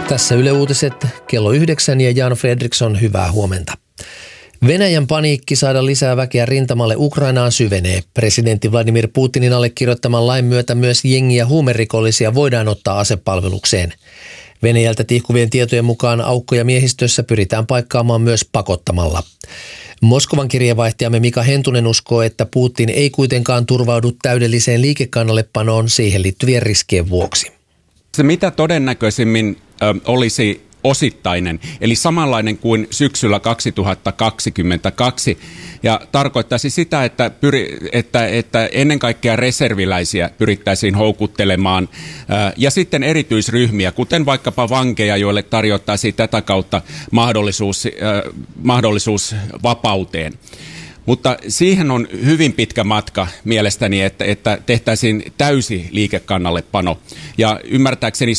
Tässä Yle Uutiset kello 9 ja Jan Fredriksson, hyvää huomenta. Venäjän paniikki saada lisää väkeä rintamalle Ukrainaan syvenee. Presidentti Vladimir Putinin allekirjoittaman lain myötä myös jengi- ja huumerikollisia voidaan ottaa asepalvelukseen. Venäjältä tihkuvien tietojen mukaan aukkoja miehistössä pyritään paikkaamaan myös pakottamalla. Moskovan kirjeenvaihtajamme Mika Hentunen uskoo, että Putin ei kuitenkaan turvaudu täydelliseen liikekannallepanoon siihen liittyvien riskien vuoksi. Se mitä todennäköisimmin olisi osittainen, eli samanlainen kuin syksyllä 2022, ja tarkoittaisi sitä, että ennen kaikkea reserviläisiä pyrittäisiin houkuttelemaan, ja sitten erityisryhmiä, kuten vaikkapa vankeja, joille tarjottaisiin tätä kautta mahdollisuus vapauteen. Mutta siihen on hyvin pitkä matka mielestäni, että tehtäisiin täysi liikekannallepano. Ja ymmärtääkseni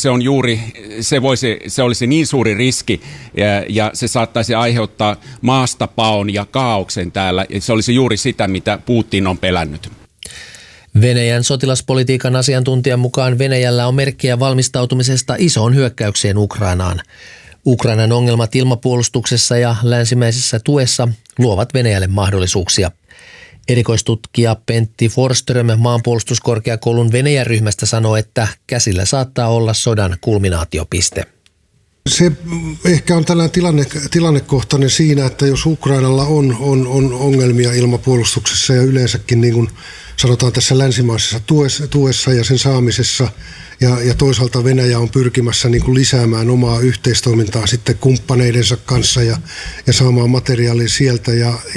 se olisi niin suuri riski ja se saattaisi aiheuttaa maastapaon ja kaaoksen täällä. Ja se olisi juuri sitä, mitä Putin on pelännyt. Venäjän sotilaspolitiikan asiantuntijan mukaan Venäjällä on merkkejä valmistautumisesta isoon hyökkäykseen Ukrainaan. Ukrainan ongelmat ilmapuolustuksessa ja länsimäisessä tuessa luovat Venäjälle mahdollisuuksia. Erikoistutkija Pentti Forström maanpuolustuskorkeakoulun Venäjä-ryhmästä sanoo, että käsillä saattaa olla sodan kulminaatiopiste. Se ehkä on tällainen tilannekohtainen siinä, että jos Ukrainalla on ongelmia ilmapuolustuksessa ja yleensäkin niin kuin sanotaan tässä länsimaisessa tuessa ja sen saamisessa, ja toisaalta Venäjä on pyrkimässä niin kuin lisäämään omaa yhteistoimintaa sitten kumppaneidensa kanssa ja saamaan materiaalia sieltä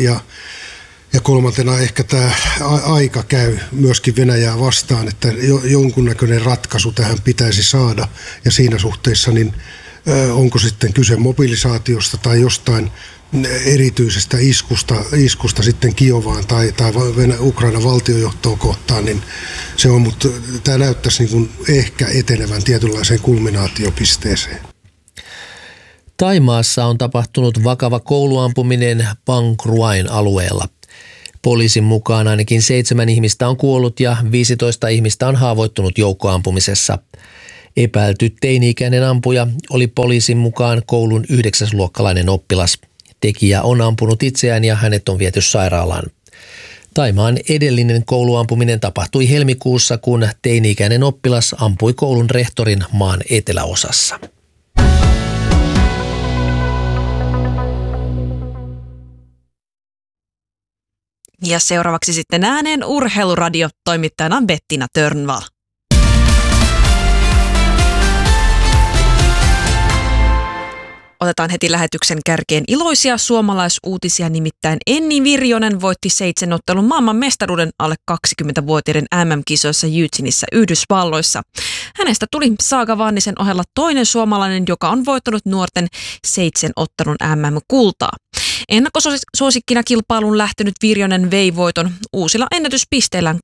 ja kolmantena ehkä tämä aika käy myöskin Venäjää vastaan, että jonkunnäköinen ratkaisu tähän pitäisi saada, ja siinä suhteessa niin onko sitten kyse mobilisaatiosta tai jostain erityisestä iskusta sitten Kiovaan tai Ukrainan valtiojohtoon kohtaan, niin se on, mutta tämä näyttäisi niin kuin ehkä etenevän tietynlaiseen kulminaatiopisteeseen. Thaimaassa on tapahtunut vakava kouluampuminen Bang Kruain alueella. Poliisin mukaan ainakin 7 ihmistä on kuollut ja 15 ihmistä on haavoittunut joukkoampumisessa. Epäilty teini-ikäinen ampuja oli poliisin mukaan koulun 9-luokkalainen oppilas. Tekijä on ampunut itseään ja hänet on viety sairaalaan. Thaimaan edellinen kouluampuminen tapahtui helmikuussa, kun teini-ikäinen oppilas ampui koulun rehtorin maan eteläosassa. Ja seuraavaksi sitten ääneen Urheiluradio, toimittajana Bettina Törnvall. Otetaan heti lähetyksen kärkeen iloisia suomalaisuutisia, nimittäin Enni Virjonen voitti 7-ottelun maailman mestaruuden alle 20-vuotiaiden MM-kisoissa Eugenissä Yhdysvalloissa. Hänestä tuli Saaga Vannisen ohella toinen suomalainen, joka on voittanut nuorten 7-ottelun MM-kultaa. Ennakkosuosikkina kilpailuun lähtenyt Virjonen vei voiton uusilla ennätyspisteillään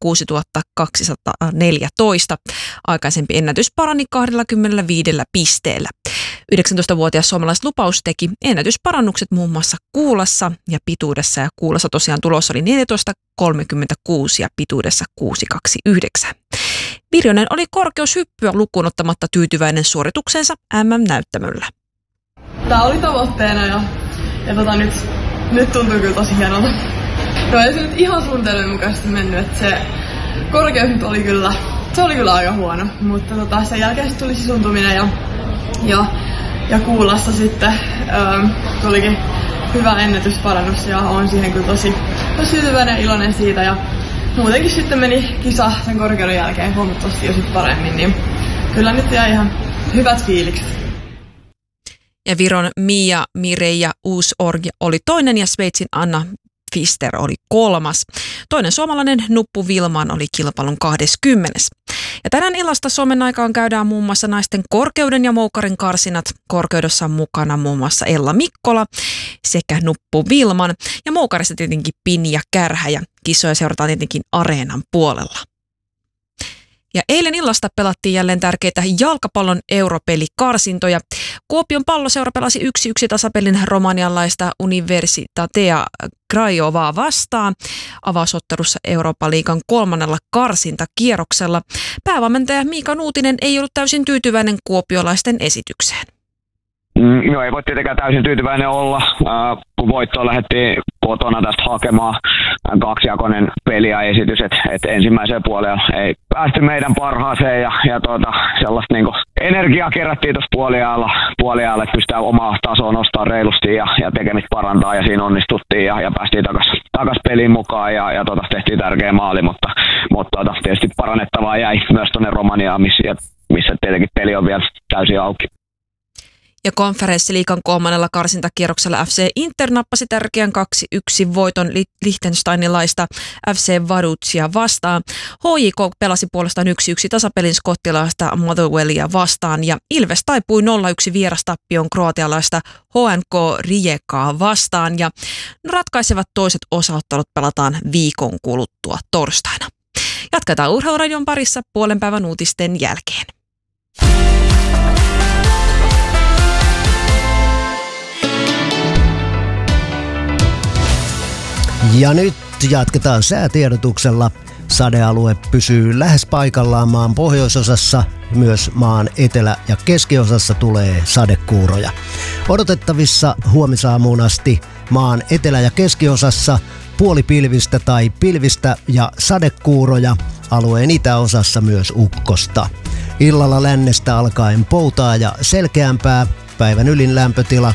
6214. Aikaisempi ennätys parani 25 pisteellä. 19-vuotias suomalaislupaus teki ennätysparannukset muun muassa kuulassa ja pituudessa. Ja kuulassa tosiaan tulos oli 14.36 ja pituudessa 6.29. Virjonen oli korkeushyppyä lukuun ottamatta tyytyväinen suorituksensa MM-näyttämöllä. Tämä oli tavoitteena ja nyt tuntuu kyllä tosi hienolta. No ei se nyt ihan suunnitelmien mukaisesti mennyt, että se korkeus oli kyllä aika huono, mutta sen jälkeen tuli sisuntuminen ja kuulassa sitten tulikin hyvä ennätysparannus ja olen siihen kyllä tosi tyytyväinen ja iloinen siitä, ja muutenkin sitten meni kisa sen korkeuden jälkeen huomattavasti jo sitten paremmin, niin kyllä nyt jäi ihan hyvät fiilikset. Ja Viron Mia Mireija Uusorg oli toinen ja Sveitsin Anna Fister oli kolmas. Toinen suomalainen Nuppu Vilman oli kilpailun 20. Ja tänään illasta Suomen aikaan käydään muun muassa naisten korkeuden ja moukarin karsinat. Korkeudessa on mukana muun muassa Ella Mikkola sekä Nuppu Vilman ja moukarissa tietenkin Pinja Kärhä, ja kisoja seurataan tietenkin Areenan puolella. Ja eilen illasta pelattiin jälleen tärkeitä jalkapallon europelikarsintoja. Kuopion Palloseura pelasi 1-1 tasapelin romanialaista Universitatea Craiovaa vastaan avausottelussa Eurooppa-liigan 3. karsintakierroksella. Päävalmentaja Miika Nuutinen ei ollut täysin tyytyväinen kuopiolaisten esitykseen. Joo, ei voi tietenkään täysin tyytyväinen olla, kun voittoon lähdettiin kotona tästä hakemaan. Kaksijakoinen peli ja esitys, että ensimmäiseen puoleen ei päästy meidän parhaaseen ja sellaista niinku energiaa kerättiin tuossa puoliajalla, että pystytään omaa tasoa nostaa reilusti ja tekemistä parantaa ja siinä onnistuttiin ja päästiin takas peliin mukaan ja tehtiin tärkeä maali, mutta tietysti parannettavaa jäi myös tuonne Romaniaan, missä tietenkin peli on vielä täysin auki. Ja konferenssiliigan kolmannella karsintakierroksella FC Inter nappasi tärkeän 2-1 voiton Liechtensteinilaista FC Vaduzia vastaan. HJK pelasi puolestaan 1-1 tasapelin skottilaista Motherwellia vastaan ja Ilves taipui 0-1 vierastappion kroatialaista HNK Rijekaa vastaan ja ratkaisevat toiset osaottelut pelataan viikon kuluttua torstaina. Jatketaan Urheiluradion parissa puolen päivän uutisten jälkeen. Ja nyt jatketaan säätiedotuksella. Sadealue pysyy lähes paikallaan maan pohjoisosassa, myös maan etelä- ja keskiosassa tulee sadekuuroja. Odotettavissa huomisaamuun asti maan etelä- ja keskiosassa puolipilvistä tai pilvistä ja sadekuuroja, alueen itäosassa myös ukkosta. Illalla lännestä alkaen poutaa ja selkeämpää. Päivän ylin lämpötila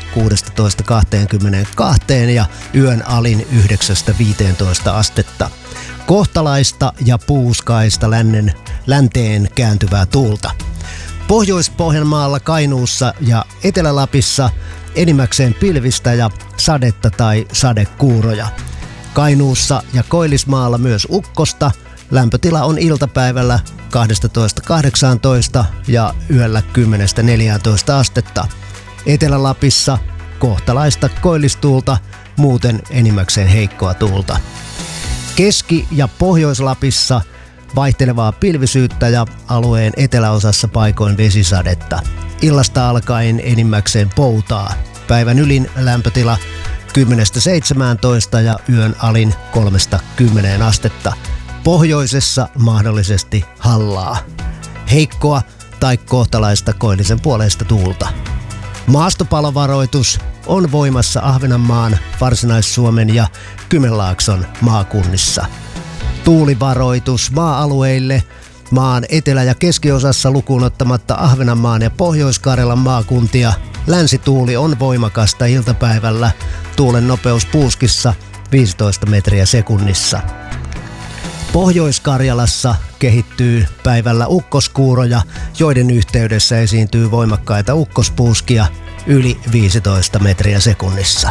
16-22 ja yön alin 9-15 astetta. Kohtalaista ja puuskaista länteen kääntyvää tuulta. Pohjois-Pohjanmaalla, Kainuussa ja Etelä-Lapissa enimmäkseen pilvistä ja sadetta tai sadekuuroja. Kainuussa ja Koillismaalla myös ukkosta. Lämpötila on iltapäivällä 12-18 ja yöllä 10-14 astetta. Etelä-Lapissa kohtalaista koillistuulta, muuten enimmäkseen heikkoa tuulta. Keski- ja Pohjois-Lapissa vaihtelevaa pilvisyyttä ja alueen eteläosassa paikoin vesisadetta. Illasta alkaen enimmäkseen poutaa. Päivän ylin lämpötila 10-17 ja yön alin 3-10 astetta. Pohjoisessa mahdollisesti hallaa. Heikkoa tai kohtalaista koillisen puoleista tuulta. Maastopalovaroitus on voimassa Ahvenanmaan, Varsinais-Suomen ja Kymenlaakson maakunnissa. Tuulivaroitus maa-alueille maan etelä- ja keskiosassa lukuun ottamatta Ahvenanmaan ja Pohjois-Karjalan maakuntia. Länsituuli on voimakasta iltapäivällä. Tuulen nopeus puuskissa 15 metriä sekunnissa. Pohjois-Karjalassa kehittyy päivällä ukkoskuuroja, joiden yhteydessä esiintyy voimakkaita ukkospuuskia yli 15 metriä sekunnissa.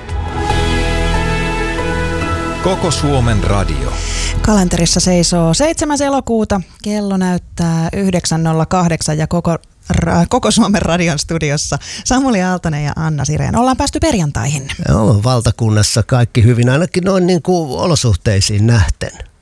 Koko Suomen radio. Kalenterissa seisoo 7. elokuuta. Kello näyttää 9.08 ja koko Suomen radion studiossa Samuli Aaltonen ja Anna Sireen. Ollaan päästy perjantaihin. Joo, valtakunnassa kaikki hyvin, ainakin noin niin kuin olosuhteisiin nähten.